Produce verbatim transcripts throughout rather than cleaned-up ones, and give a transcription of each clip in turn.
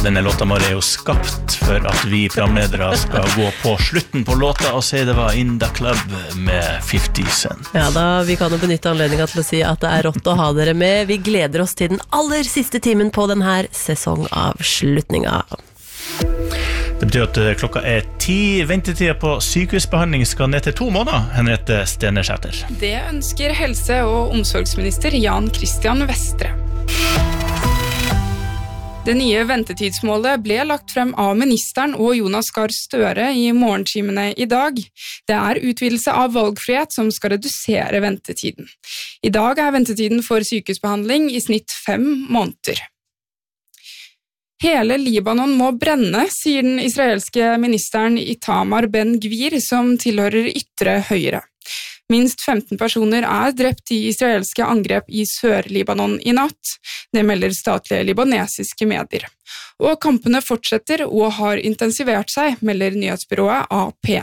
denne låta vår er jo skapt for at vi programledere skal gå på slutten på låta og si det var In The Club med fifty Cent. Ja da, vi kan jo benytte anledningen til å si at det er rått å ha dere med. Vi gleder oss til den aller siste timen på denne sesongavslutninga. Det betyr at klokka er ti. Ventetida på sykehusbehandling skal ned til to måneder, Henriette Stenersæter. Det ønsker helse- og omsorgsminister Jan Christian Vestre. Det nye ventetidsmålet ble lagt frem av ministeren og Jonas Gahr Støre i morgentimene i dag. Det er utvidelse av valgfrihet som skal redusere ventetiden. I dag er ventetiden for sykehusbehandling i snitt fem måneder. Hele Libanon må brenne, sier den israelske ministeren Itamar Ben-Gvir, som tilhører ytre høyre. Minst femten personer er drept i israelske angrep i Sør-Libanon i natt. Det melder statlige libanesiske medier. Og kampene fortsetter og har intensivert seg, melder nyhetsbyrået A P.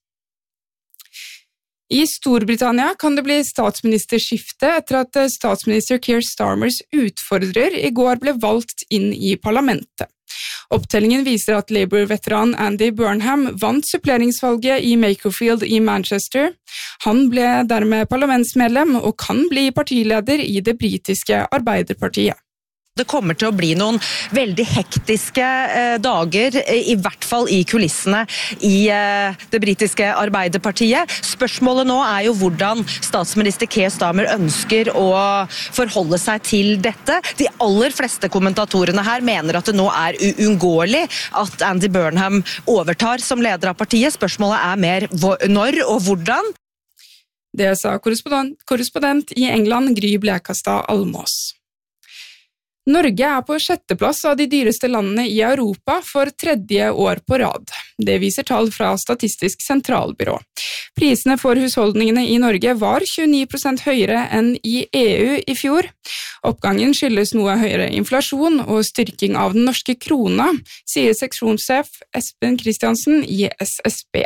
I Storbritannia kan det bli statsministerskifte etter at statsminister Keir Starmers utfordrer i går ble valgt inn i parlamentet. Opptellingen viser at Labour-veteran Andy Burnham vant suppleringsvalget i Makerfield i Manchester. Han ble dermed parlamentsmedlem og kan bli partileder i det britiske Arbeiderpartiet. Det kommer til å bli noen veldig hektiske eh, dager, i hvert fall i kulissene i eh, det britiske Arbeiderpartiet. Spørsmålet nå er jo hvordan statsminister Keir Starmer ønsker å forholde seg til dette. De aller fleste kommentatorene her mener at det nå er uunngåelig at Andy Burnham overtar som leder av partiet. Spørsmålet er mer når og hvordan. Det sa korrespondent, korrespondent i England Gry Blekastad Almås. Norge er på sjetteplass av de dyreste landene i Europa for tredje år på rad. Det viser tall fra Statistisk sentralbyrå. Prisene for husholdningene i Norge var tjueni prosent høyere enn i E U i fjor. Oppgangen skyldes noe høyere inflasjon og styrking av den norske krona, sier seksjonssjef Espen Kristiansen i S S B.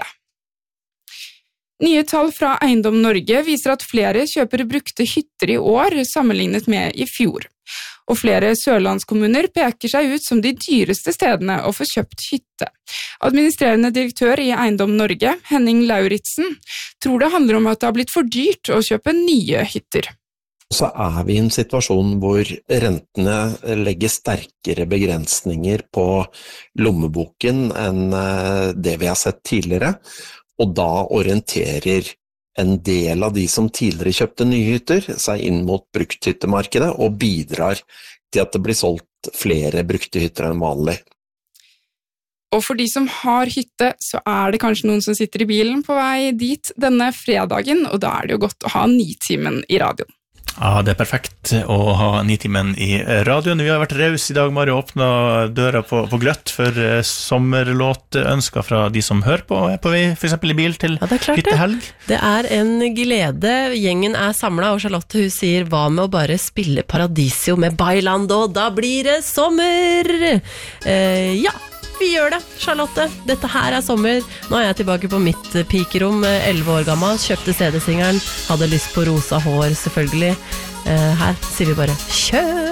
Nye tall fra Eiendom Norge viser at flere kjøper brukte hytter i år sammenlignet med i fjor. Og flere sørlandskommuner peker seg ut som de dyreste stedene å få kjøpt hytte. Administrerende direktør i Eiendom Norge, Henning Lauritsen, tror det handler om at det har blitt for dyrt å kjøpe nye hytter. Så er vi i en situasjon hvor rentene legger sterkere begrensninger på lommeboken enn det vi har sett tidligere, og da orienterer en del av de som tidligere kjøpte nye hytter seg inn mot brukthyttemarkedet og bidrar til at det blir solgt flere brukte hytter enn vanlig. Og for de som har hytte, så er det kanskje noen som sitter i bilen på vei dit denne fredagen, og da er det jo godt å ha Nitimen i radioen. Ja, det er perfekt å ha Nitimen i radioen. Vi har vært raus i dag, Mari, og åpnet døra på, på gløtt for eh, sommerlåtønsker fra de som hører på, er på vei, for eksempel i bil til ja, hyttehelg. Det. det er en glede. Gjengen er samlet, og Charlotte hun sier, hva med å bare spille Paradisio med Bailando? Da blir det sommer! Eh, ja, vi gjør det, Charlotte. Dette her er sommer. Nå er jeg tilbake på mitt pikerom, elleve år gammel, kjøpte C D-singeren, hadde lyst på rosa hår, selvfølgelig. Her sier vi bare kjør!